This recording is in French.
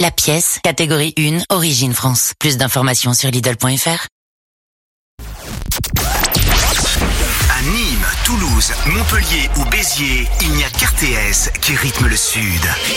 la pièce, catégorie 1, origine France. Plus d'informations sur Lidl.fr. À Nîmes, Toulouse, Montpellier ou Béziers, il n'y a qu'RTS qui rythme le Sud.